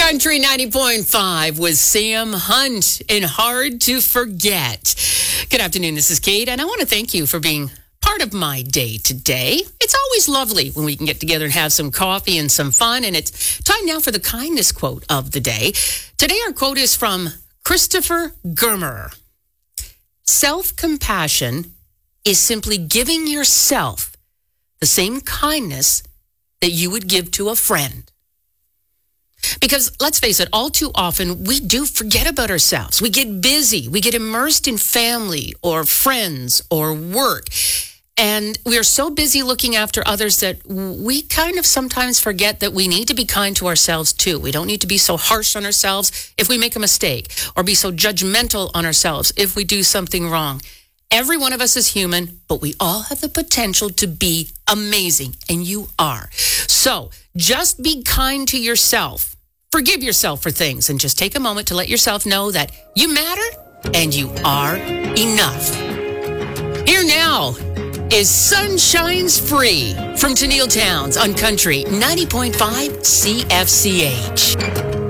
Country 90.5 with Sam Hunt and Hard to Forget. Good afternoon, this is Kate, and I want to thank you for being part of my day today. It's always lovely when we can get together and have some coffee and some fun, and it's time now for the kindness quote of the day. Today our quote is from Christopher Germer. Self-compassion is simply giving yourself the same kindness that you would give to a friend. Because let's face it, all too often we do forget about ourselves. We get busy. We get immersed in family or friends or work. And we are so busy looking after others that we kind of sometimes forget that we need to be kind to ourselves too. We don't need to be so harsh on ourselves if we make a mistake or be so judgmental on ourselves if we do something wrong. Every one of us is human, but we all have the potential to be amazing, and you are. So just be kind to yourself. Forgive yourself for things and just take a moment to let yourself know that you matter and you are enough. Here now is Sun Shines Free from Tennille Townes on Country 90.5 CFCH.